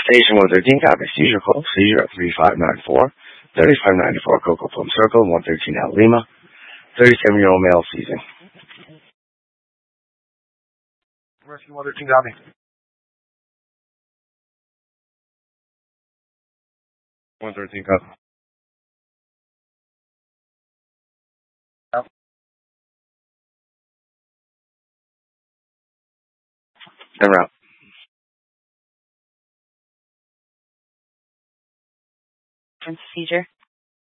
Station 113, copy. Seizure call. Seizure at 3594. 3594 Coco Plum Circle, 113 out Lima. 37-year-old male seizing. Rescue 113, copy. Copy. En route. Seizure.